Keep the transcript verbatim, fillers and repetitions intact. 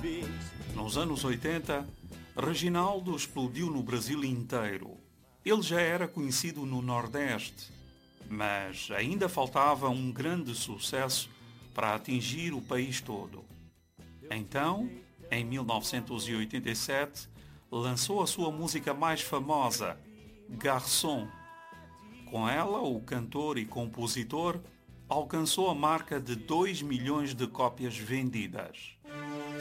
Nos anos oitenta, Reginaldo explodiu no Brasil inteiro. Ele já era conhecido no Nordeste, mas ainda faltava um grande sucesso para atingir o país todo. Então, em mil novecentos e oitenta e sete, lançou a sua música mais famosa, Garçom. Com ela, o cantor e compositor alcançou a marca de dois milhões de cópias vendidas.